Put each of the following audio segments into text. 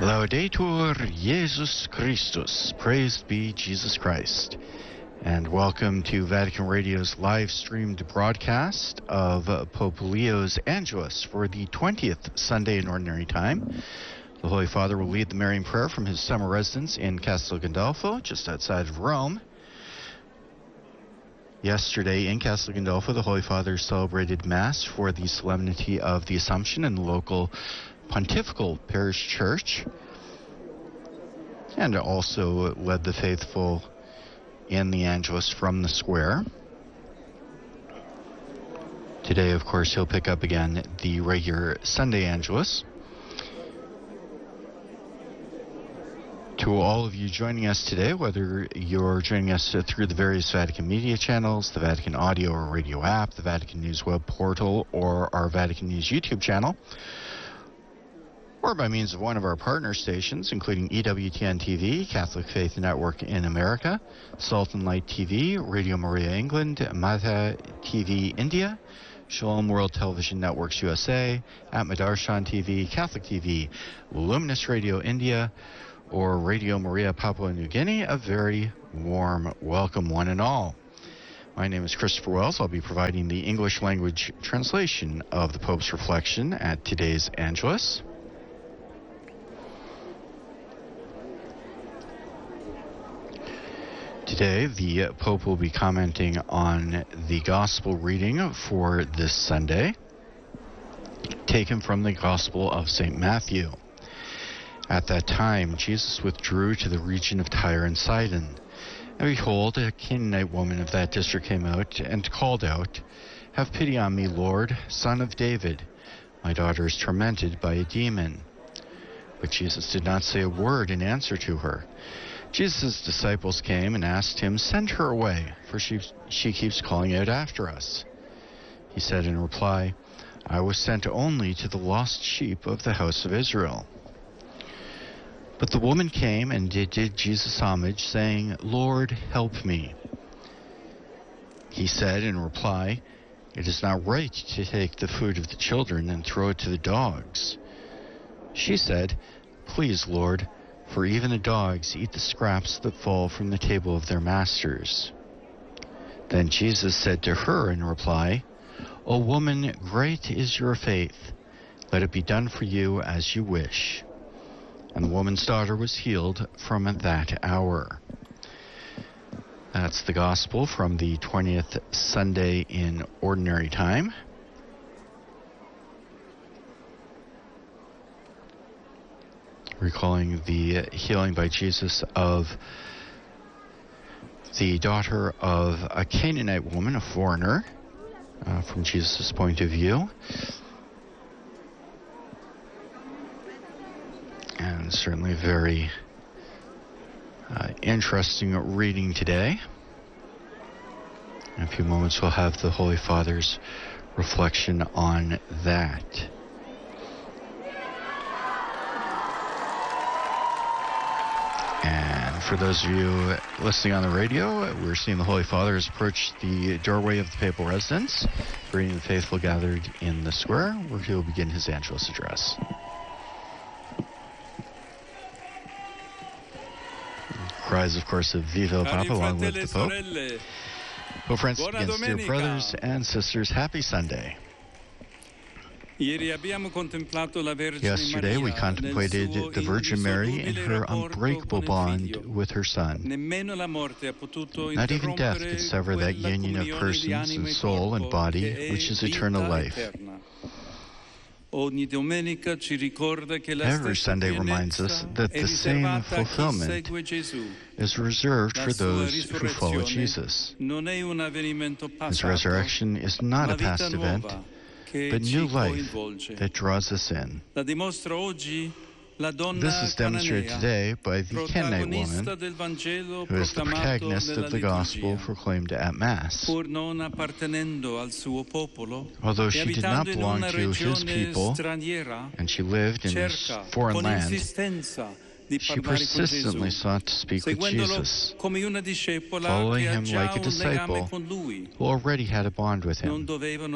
Laudetur Jesus Christus. Praised be Jesus Christ. And welcome to Vatican Radio's live-streamed broadcast of Pope Leo's Angelus for the 20th Sunday in Ordinary Time. The Holy Father will lead the Marian prayer from his summer residence in Castel Gandolfo, just outside of Rome. Yesterday in Castel Gandolfo, the Holy Father celebrated Mass for the Solemnity of the Assumption in the local Pontifical Parish Church, and also led the faithful in the Angelus from the square. Today, of course, he'll pick up again the regular Sunday Angelus. To all of you joining us today, whether you're joining us through the various Vatican media channels, the Vatican audio or radio app, the Vatican News web portal, or our Vatican News YouTube channel, or by means of one of our partner stations, including EWTN TV, Catholic Faith Network in America, Salt and Light TV, Radio Maria England, Mata TV India, Shalom World Television Networks USA, Atmadarshan TV, Catholic TV, Luminous Radio India, or Radio Maria Papua New Guinea. A very warm welcome, one and all. My name is Christopher Wells. I'll be providing the English language translation of the Pope's reflection at today's Angelus. Today, the Pope will be commenting on the Gospel reading for this Sunday, taken from the Gospel of St. Matthew. At that time, Jesus withdrew to the region of Tyre and Sidon. And behold, a Canaanite woman of that district came out and called out, "Have pity on me, Lord, Son of David. My daughter is tormented by a demon." But Jesus did not say a word in answer to her. Jesus' disciples came and asked him, "Send her away, for she keeps calling out after us." He said in reply, "I was sent only to the lost sheep of the house of Israel." But the woman came and did Jesus homage, saying, "Lord, help me." He said in reply, "It is not right to take the food of the children and throw it to the dogs." She said, "Please, Lord, for even the dogs eat the scraps that fall from the table of their masters." Then Jesus said to her in reply, "O woman, great is your faith. Let it be done for you as you wish." And the woman's daughter was healed from that hour. That's the Gospel from the 20th Sunday in Ordinary Time. Recalling the healing by Jesus of the daughter of a Canaanite woman, a foreigner, from Jesus' point of view. And certainly very interesting reading today. In a few moments we'll have the Holy Father's reflection on that. And for those of you listening on the radio, we're seeing the Holy Father has approached the doorway of the papal residence, greeting the faithful gathered in the square, where he will begin his Angelus address. Cries, of course, of Viva el Papa, along with the Pope. Pope Francis begins, "Dear brothers and sisters, happy Sunday." Yesterday we contemplated the Virgin Mary in her unbreakable bond with her Son. Not even death could sever that union of persons and soul and body, which is eternal life. Every Sunday reminds us that the same fulfillment is reserved for those who follow Jesus. His resurrection is not a past event, but new life that draws us in. This is demonstrated today by the Canaanite woman, who is the protagonist of the gospel proclaimed at Mass. Although she did not belong to his people, and she lived in this foreign land, She persistently sought to speak with Jesus, following him like a disciple who already had a bond with him.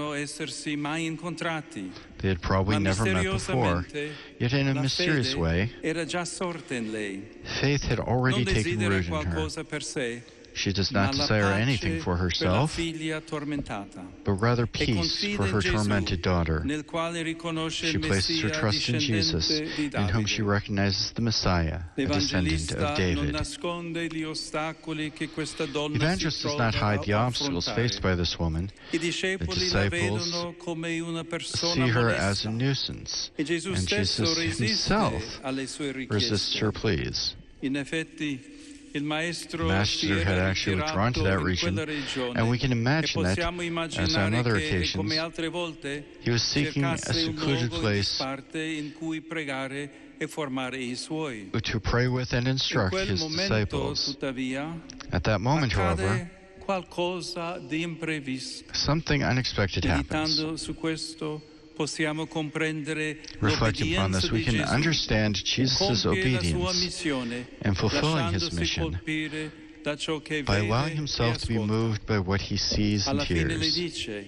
They had probably never met before, yet in a mysterious way, faith had already taken root in her. She does not desire anything for herself, but rather peace for her tormented daughter. She places her trust in Jesus, in whom she recognizes the Messiah, a descendant of David. The evangelist does not hide the obstacles faced by this woman. The disciples see her as a nuisance, and Jesus himself resists her pleas. The Master had actually withdrawn to that region, and we can imagine that, as on other occasions, he was seeking a secluded place to pray with and instruct his disciples. At that moment, however, something unexpected happens. Reflecting upon this, we can understand Jesus' obedience and fulfilling his mission by allowing himself to be moved by what he sees and hears.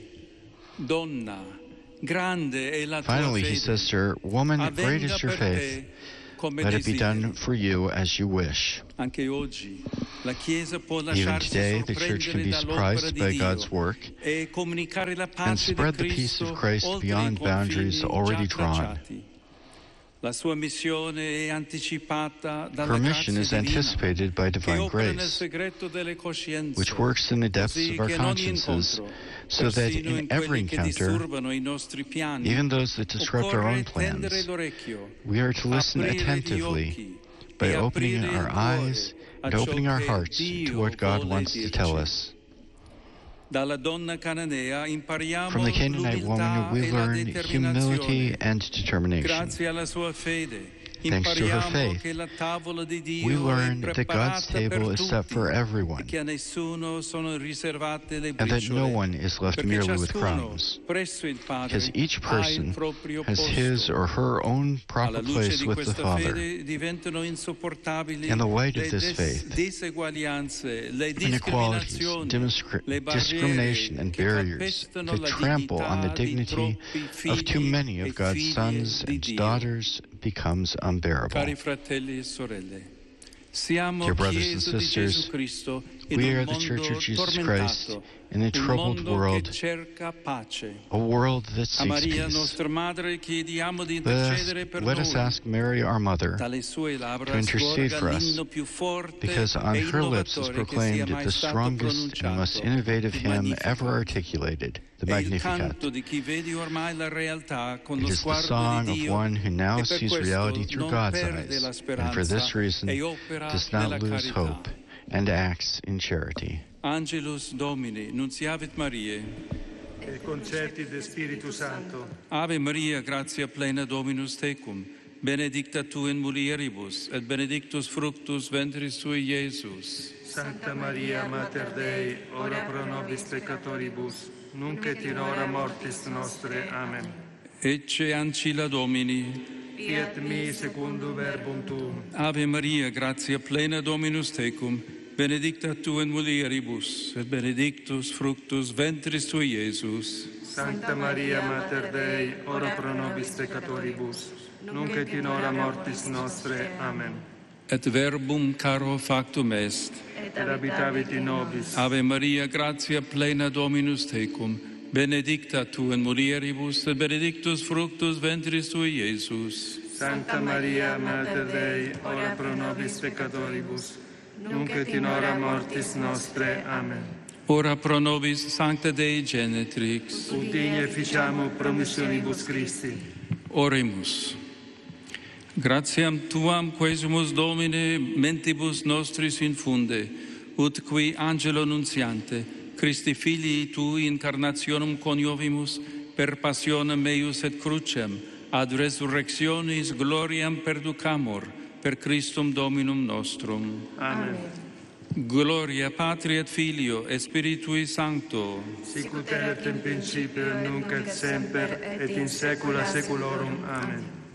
Finally, he says to her, "Woman, great is your faith. Let it be done for you as you wish." Even today, the Church can be surprised by God's work and spread the peace of Christ beyond boundaries already drawn. Her mission is anticipated by divine grace, which works in the depths of our consciences, so that in every encounter, even those that disrupt our own plans, we are to listen attentively by opening our eyes and opening our hearts to what God wants to tell us. From the Canaanite woman, we learn humility and determination. Thanks to her faith, we learn that God's table is set for everyone, and that no one is left merely with crumbs, because each person has his or her own proper place with the Father. In the light of this faith, inequalities, discrimination, and barriers that trample on the dignity of too many of God's sons and daughters becomes unbearable. Dear brothers and sisters, we are the Church of Jesus Christ in a troubled world, a world that seeks peace. Let us ask Mary, our Mother, to intercede for us, because on her lips is proclaimed the strongest and most innovative hymn ever articulated, the Magnificat. It is the song of one who now sees reality through God's eyes, and for this reason does not lose hope and acts in charity. Angelus Domini, nunciavit Mariae. Et concepit de Spiritu Sancto. Ave Maria, gratia plena Dominus tecum, benedicta tu in mulieribus, et benedictus fructus ventris tui, Iesus. Sancta Maria, Mater Dei, ora pro nobis peccatoribus, nunc et in hora mortis nostre. Amen. Ecce ancilla Domini. Fiat mi secundum verbum tuum. Ave Maria, gratia plena Dominus tecum, benedicta tu in mulieribus, et benedictus fructus ventris tui, Iesus. Sancta Maria, Mater Dei, ora pro nobis peccatoribus, nunc et in hora mortis nostre. Amen. Et verbum caro factum est, et habitavit in nobis. Ave Maria, gratia plena Dominus tecum, benedicta tu in mulieribus, et benedictus fructus ventris tui, Iesus. Sancta Maria, Mater Dei, ora pro nobis peccatoribus, nunc et in hora mortis nostre. Amen. Ora pro nobis Sancta Dei Genetrix, ut digne ficiamo promissionibus Christi. Oremus. Gratiam Tuam quesumus Domine mentibus nostris infunde, ut qui angelo nuntiante, Christi Filii Tui incarnationem coniovimus, per passionem eius et crucem, ad resurrectionis gloriam perducamur, per Christum Dominum nostrum. Amen. Gloria Patri et Filio et Spiritui Sancto. Sic ut erat in principio, nunc et semper, et in saecula saeculorum. Amen.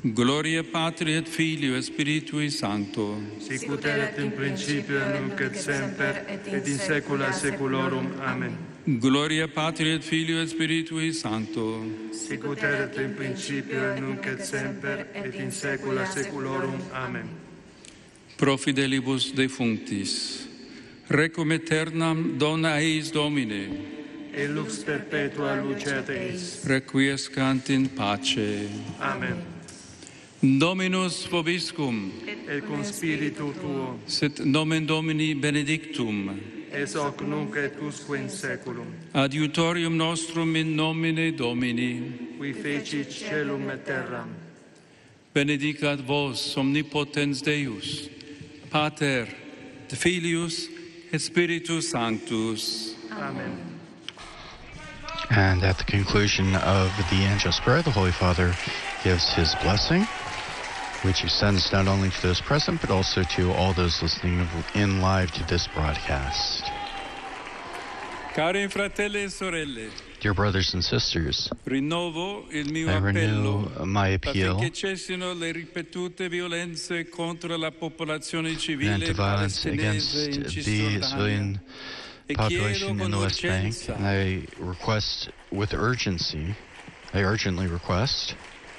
Gloria Patri et Filio et Spiritui Sancto. Sic ut erat in principio, nunc et semper, et in saecula saeculorum. Amen. Gloria Patri et Filio et Spiritui Sancto. Sic ut erat in principio, nunc et semper, et in saecula saeculorum. Amen. Pro fidelibus defunctis, requiem aeternam dona eis Domine, Et lux perpetua luceat eis. requiescant in pace. Amen. Dominus vobiscum, Et cum spiritu tuo, sit nomen Domini benedictum, es hoc nunc et usque in saeculum. adiutorium nostrum in nomine Domini, Qui fecit caelum et terram. benedicat vos omnipotens Deus, Pater, et Filius, et Spiritus Sanctus. Amen. And at the conclusion of the Angelus Prayer, the Holy Father gives his blessing, which he sends not only to those present, but also to all those listening in live to this broadcast. Cari fratelli e sorelle, Dear brothers and sisters, rinnovo il mio I appello renew my appeal affinché cessino le ripetute violenze contro la popolazione and civile anti-violence palestinese in against the Cisgiordania civilian e chiedo population in con the West Bank. urgenza And I request with urgency, I urgently request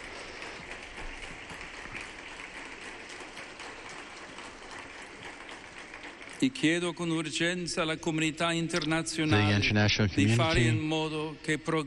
e chiedo con urgenza alla comunità the internazionale international di fare in community modo che